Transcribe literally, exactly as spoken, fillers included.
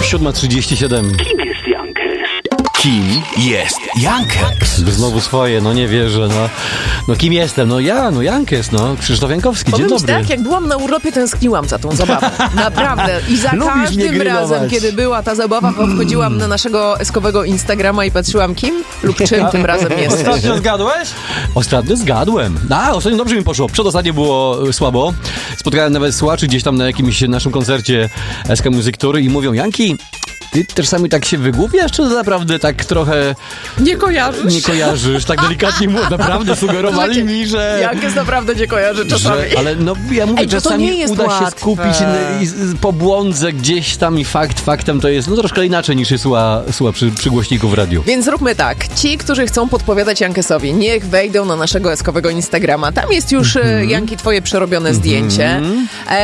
siódma trzydzieści siedem. Kim jest Jankes? Kim jest Jankes? Znowu swoje, no nie wierzę, no. No kim jestem? No ja, no Jankes, no. Krzysztof Jankowski, dzień Powiem ci dobry. tak, jak byłam na urlopie, tęskniłam za tą zabawą. Naprawdę. I za Lubisz mnie każdym grillować. razem, kiedy była ta zabawa, wchodziłam na naszego eskowego Instagrama i patrzyłam, kim lub czym tym razem jest. Ostatnio zgadłeś? Ostatnio zgadłem. A, ostatnio dobrze mi poszło. Przedostatnio było e, słabo. Spotkałem nawet słuchaczy gdzieś tam na jakimś naszym koncercie S K Music Tour i mówią, Janki, ty czasami tak się wygłupiasz, czy naprawdę tak trochę Nie kojarzysz? nie kojarzysz? Tak delikatnie mówię, naprawdę sugerowali Słuchajcie, mi, że... Jankes naprawdę nie kojarzy czasami. Że, ale no ja mówię, Ej, bo to czasami nie jest uda się łatwe. skupić i, i z- pobłądzę gdzieś tam i fakt faktem to jest no troszkę inaczej niż się słucha, słucha przy, przy głośniku w radiu. Więc zróbmy tak. Ci, którzy chcą podpowiadać Jankesowi, niech wejdą na naszego eskowego Instagrama. Tam jest już, mm-hmm. Janki, twoje przerobione mm-hmm. zdjęcie. E,